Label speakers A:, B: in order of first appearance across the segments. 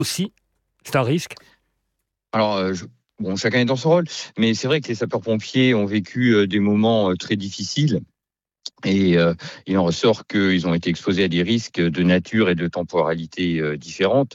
A: aussi. C'est un risque.
B: Alors, bon, chacun est dans son rôle, mais c'est vrai que les sapeurs-pompiers ont vécu des moments très difficiles. Et il en ressort qu'ils ont été exposés à des risques de nature et de temporalité différentes.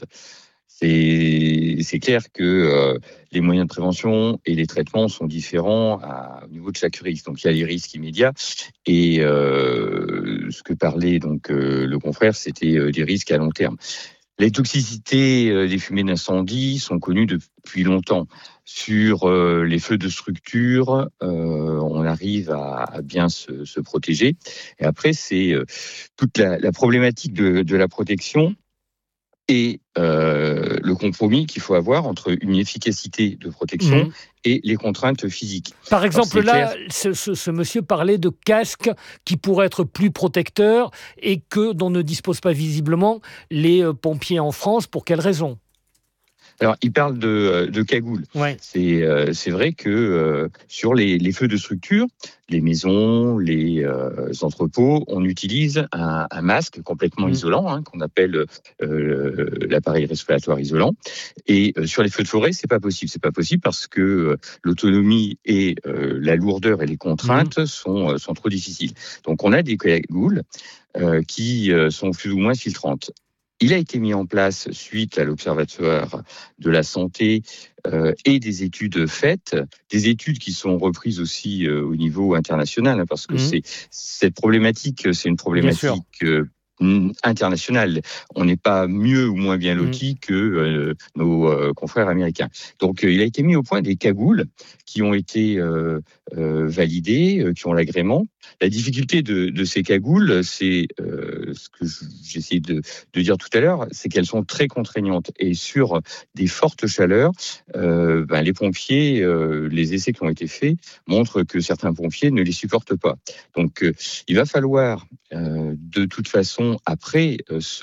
B: C'est clair que les moyens de prévention et les traitements sont différents au niveau de chaque risque. Donc il y a les risques immédiats et ce que parlait donc le confrère, c'était des risques à long terme. Les toxicités des fumées d'incendie sont connues depuis longtemps. Sur les feux de structure, on arrive à bien se protéger. Et après, c'est toute la problématique de la protection et le compromis qu'il faut avoir entre une efficacité de protection
A: Mhm.
B: et les contraintes physiques.
A: Par
B: Alors
A: exemple,
B: c'est clair.
A: là, ce monsieur parlait de casques qui pourraient être plus protecteurs et dont ne disposent pas visiblement les pompiers en France. Pour quelles raisons?
B: Alors, il parle de cagoule.
A: Ouais.
B: C'est vrai que sur les feux de structure, les maisons, les entrepôts, on utilise un masque complètement
A: Mm.
B: isolant, qu'on appelle l'appareil respiratoire isolant. Et sur les feux de forêt, c'est pas possible. C'est pas possible parce que l'autonomie et la lourdeur et les
A: Mm.
B: contraintes sont trop difficiles. Donc, on a des cagoules qui sont plus ou moins filtrantes. Il a été mis en place suite à l'Observatoire de la santé et des études faites, des études qui sont reprises aussi au niveau international, parce que
A: Mm.
B: cette problématique, c'est une
A: Bien sûr.
B: problématique internationale. On n'est pas mieux ou moins bien
A: Mm.
B: lotis que nos confrères américains. Donc, il a été mis au point des cagoules qui ont été validées, qui ont l'agrément. La difficulté de ces cagoules, c'est ce que j'essayais de dire tout à l'heure, c'est qu'elles sont très contraignantes. Et sur des fortes chaleurs, les pompiers, les essais qui ont été faits montrent que certains pompiers ne les supportent pas. Donc, il va falloir, de toute façon, après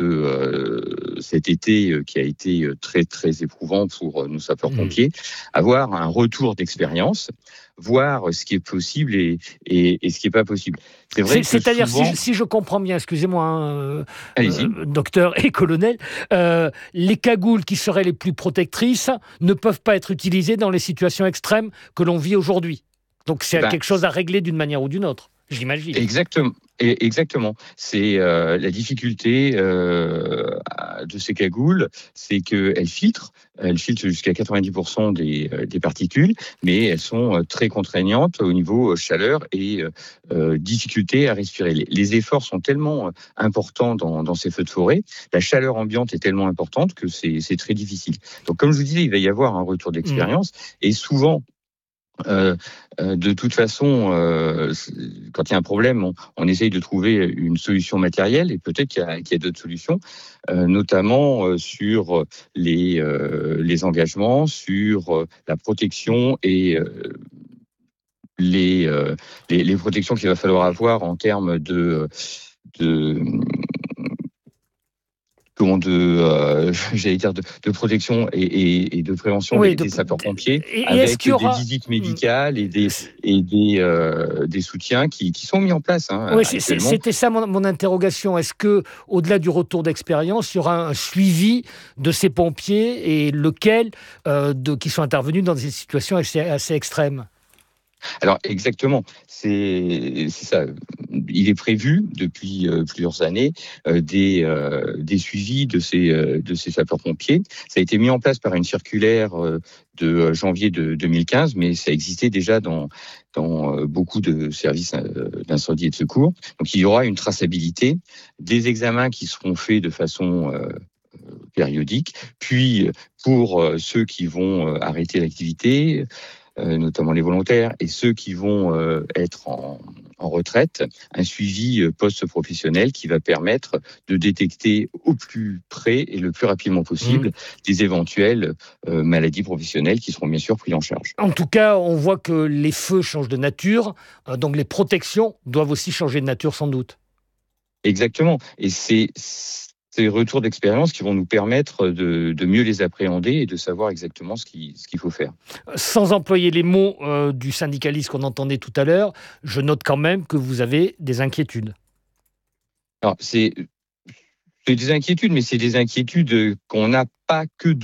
B: cet été qui a été très, très éprouvant pour nos
A: Mm.
B: sapeurs-pompiers, avoir un retour d'expérience, voir ce qui est possible et ce qui n'est pas possible. C'est vrai que
A: C'est-à-dire,
B: souvent...
A: si je comprends bien, excusez-moi,
B: Allez-y.
A: docteur et colonel, les cagoules qui seraient les plus protectrices ne peuvent pas être utilisées dans les situations extrêmes que l'on vit aujourd'hui. Donc
B: Eh
A: c'est
B: ben,
A: quelque chose à régler d'une manière ou d'une autre, j'imagine.
B: exactement. Exactement. C'est la difficulté de ces cagoules, c'est qu'elles filtrent. Elles filtrent jusqu'à 90% des particules, mais elles sont très contraignantes au niveau chaleur et difficulté à respirer. Les efforts sont tellement importants dans ces feux de forêt, la chaleur ambiante est tellement importante que c'est très difficile. Donc, comme je vous disais, il va y avoir un retour
A: Mm.
B: d'expérience et souvent, de toute façon, quand il y a un problème, on essaye de trouver une solution matérielle et peut-être qu'il y a d'autres solutions, notamment sur les engagements, sur la protection et les protections qu'il va falloir avoir en termes de j'allais dire de protection et de prévention
A: Oui,
B: des sapeurs-pompiers,
A: et est-ce
B: avec
A: qu'il y
B: des
A: aura...
B: visites
A: Mm.
B: médicales et des soutiens qui sont mis en place
A: Oui,
B: actuellement.
A: c'était ça mon interrogation. Est-ce que, au-delà du retour d'expérience, il y aura un suivi de ces pompiers et lequel qui sont intervenus dans des situations assez extrêmes?
B: Alors exactement, c'est ça. Il est prévu depuis plusieurs années des suivis de ces sapeurs-pompiers. Ça a été mis en place par une circulaire de janvier de 2015, mais ça existait déjà dans beaucoup de services d'incendie et de secours. Donc il y aura une traçabilité, des examens qui seront faits de façon périodique, puis pour ceux qui vont arrêter l'activité, notamment les volontaires, et ceux qui vont être en retraite, un suivi post-professionnel qui va permettre de détecter au plus près et le plus rapidement
A: Mm.
B: possible des éventuelles maladies professionnelles qui seront bien sûr prises en charge.
A: En tout cas, on voit que les feux changent de nature, donc les protections doivent aussi changer de nature sans doute.
B: Exactement. Et c'est ces retours d'expérience qui vont nous permettre de mieux les appréhender et de savoir exactement ce qu'il faut faire.
A: Sans employer les mots du syndicaliste qu'on entendait tout à l'heure, je note quand même que vous avez des inquiétudes.
B: Alors, C'est des inquiétudes, mais c'est des inquiétudes qu'on n'a pas que